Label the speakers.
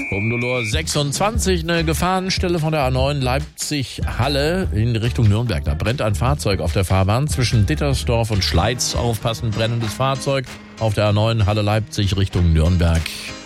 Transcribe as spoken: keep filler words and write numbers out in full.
Speaker 1: Um null Uhr sechsundzwanzig eine Gefahrenstelle von der A neun Leipzig-Halle in Richtung Nürnberg. Da brennt ein Fahrzeug auf der Fahrbahn zwischen Dittersdorf und Schleiz. Aufpassen, brennendes Fahrzeug auf der A neun Halle Leipzig Richtung Nürnberg.